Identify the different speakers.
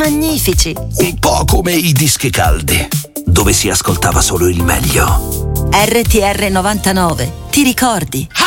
Speaker 1: magnifici.
Speaker 2: Un po' come i dischi caldi, dove si ascoltava solo il meglio.
Speaker 1: RTR 99, ti ricordi?